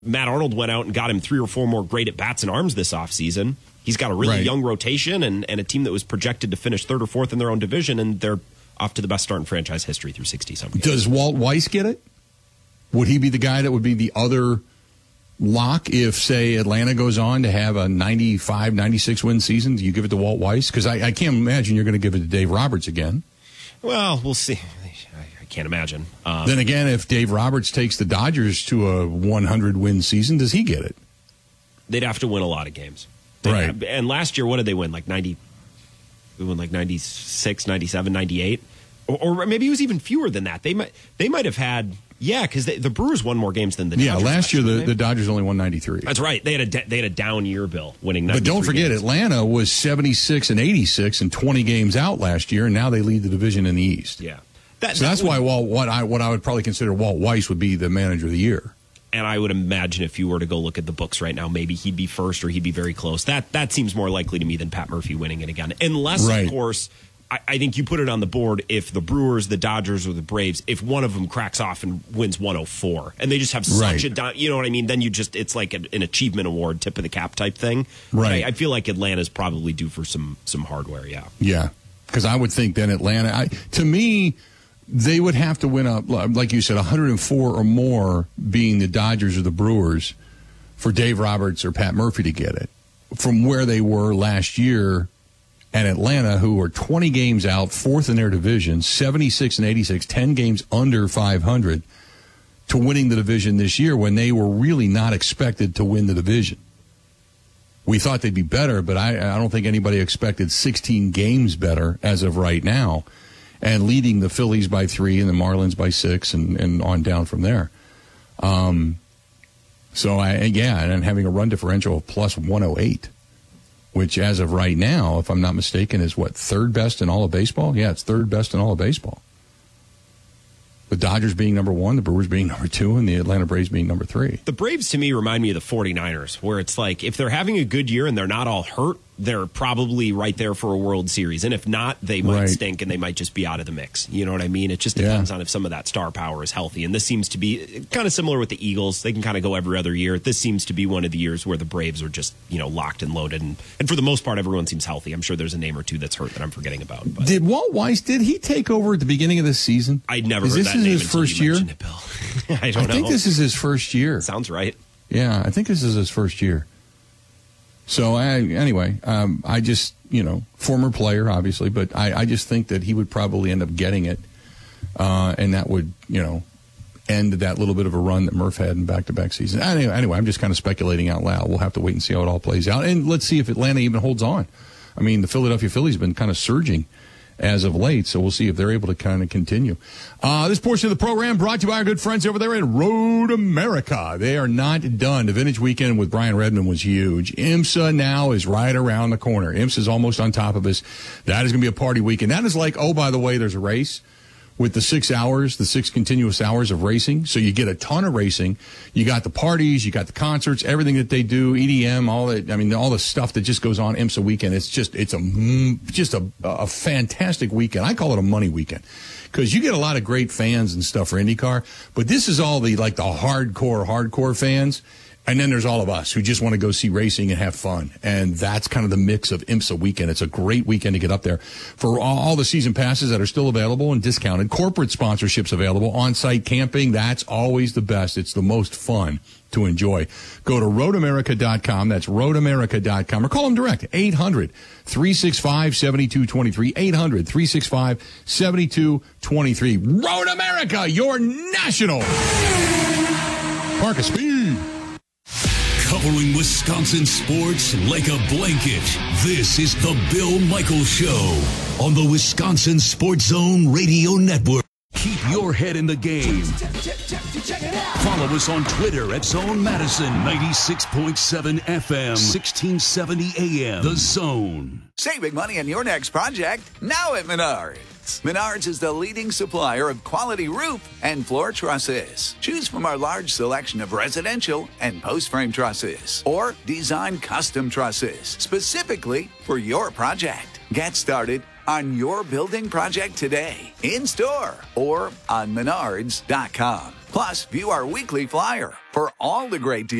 Matt Arnold went out and got him 3 or 4 more great at-bats and arms this offseason. He's got a really young rotation and a team that was projected to finish 3rd or 4th in their own division, and they're off to the best start in franchise history through 60-some games. Does Walt Weiss get it? Would he be the guy that would be the other lock if, say, Atlanta goes on to have a 95, 96-win season? Do you give it to Walt Weiss? Because I can't imagine you're going to give it to Dave Roberts again. Well, we'll see. I can't imagine. Then again, if Dave Roberts takes the Dodgers to a 100-win season, does he get it? They'd have to win a lot of games. Right. And last year, what did they win? Like 90? We won like 96, 97, 98? Or maybe it was even fewer than that. They might have had... Yeah, because the Brewers won more games than the Dodgers. Yeah, last year the Dodgers only won 93. That's right. They had a down year, Bill, winning 93 But don't forget, games. Atlanta was 76 and 86 and 20 games out last year, and now they lead the division in the East. Yeah. So that's why what I would probably consider Walt Weiss would be the manager of the year. And I would imagine if you were to go look at the books right now, maybe he'd be first or he'd be very close. That seems more likely to me than Pat Murphy winning it again. Unless, of course, I think you put it on the board if the Brewers, the Dodgers, or the Braves, if one of them cracks off and wins 104, and they just have such a, you know what I mean? Then it's like an achievement award, tip of the cap type thing. Right. I feel like Atlanta's probably due for some hardware, yeah. Yeah, because I would think then Atlanta, to me, they would have to win up, like you said, 104 or more, being the Dodgers or the Brewers, for Dave Roberts or Pat Murphy to get it. From where they were last year at Atlanta, who were 20 games out, 4th in their division, 76 and 86, 10 games under 500, to winning the division this year when they were really not expected to win the division. We thought they'd be better, but I don't think anybody expected 16 games better as of right now, and leading the Phillies by 3 and the Marlins by 6 and on down from there. And having a run differential of plus 108, which as of right now, if I'm not mistaken, is what, 3rd best in all of baseball? Yeah, it's 3rd best in all of baseball. The Dodgers being number 1, the Brewers being number 2, and the Atlanta Braves being number 3. The Braves, to me, remind me of the 49ers, where it's like if they're having a good year and they're not all hurt, they're probably right there for a World Series. And if not, they might stink and they might just be out of the mix. You know what I mean? It just depends on if some of that star power is healthy. And this seems to be kind of similar with the Eagles. They can kind of go every other year. This seems to be one of the years where the Braves are just, locked and loaded. And for the most part, everyone seems healthy. I'm sure there's a name or two that's hurt that I'm forgetting about. But. Did Walt Weiss, did he take over at the beginning of this season? I'd never heard that name his first year? It, Bill. I don't know. I think this is his first year. Sounds right. Yeah, I think this is his first year. So I just, former player, obviously, but I just think that he would probably end up getting it. And that would, end that little bit of a run that Murph had in back-to-back seasons. Anyway, I'm just kind of speculating out loud. We'll have to wait and see how it all plays out. And let's see if Atlanta even holds on. I mean, the Philadelphia Phillies have been kind of surging as of late, so we'll see if they're able to kind of continue. This portion of the program brought to you by our good friends over there at Road America. They are not done. The Vintage Weekend with Brian Redmond was huge. IMSA now is right around the corner. IMSA is almost on top of us. That is going to be a party weekend. That is like, oh, by the way, there's a race with the 6 hours, the 6 continuous hours of racing. So you get a ton of racing. You got the parties, you got the concerts, everything that they do, EDM, all that. I mean, all the stuff that just goes on IMSA weekend. It's a fantastic weekend. I call it a money weekend because you get a lot of great fans and stuff for IndyCar. But this is all the hardcore fans. And then there's all of us who just want to go see racing and have fun. And that's kind of the mix of IMSA weekend. It's a great weekend to get up there. For all the season passes that are still available and discounted, corporate sponsorships available, on-site camping, that's always the best. It's the most fun to enjoy. Go to roadamerica.com. That's roadamerica.com. Or call them direct, 800-365-7223. 800-365-7223. Road America, your national park of speed. Covering Wisconsin sports like a blanket, this is the Bill Michaels Show on the Wisconsin Sports Zone Radio Network. Keep your head in the game. Follow us on Twitter at Zone Madison, 96.7 FM, 1670 AM. The Zone. Save big money on your next project now at Menards. Menards is the leading supplier of quality roof and floor trusses. Choose from our large selection of residential and post-frame trusses or design custom trusses specifically for your project. Get started on your building project today, in store or on Menards.com. Plus, view our weekly flyer. For all the great deals